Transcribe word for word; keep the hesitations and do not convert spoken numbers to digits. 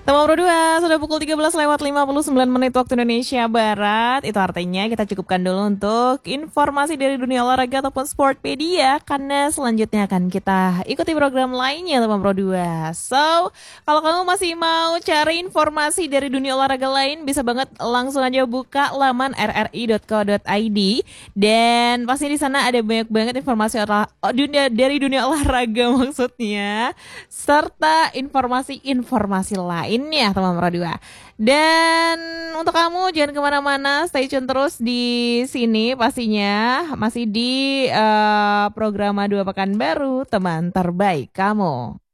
Teman Pro dua, sudah pukul tiga belas lewat lima puluh sembilan menit waktu Indonesia Barat. Itu artinya kita cukupkan dulu untuk informasi dari dunia olahraga ataupun sportpedia. Karena selanjutnya akan kita ikuti program lainnya teman Pro dua. So, kalau kamu masih mau cari informasi dari dunia olahraga lain, bisa banget langsung aja buka laman r r i dot co dot i d. Dan pasti di sana ada banyak banget informasi olah, oh, dunia, dari dunia olahraga maksudnya. Serta informasi-informasi lain ya teman Pro dua. Dan untuk kamu jangan kemana-mana, stay tune terus di sini pastinya masih di uh, program Dua Pekan Baru teman terbaik kamu.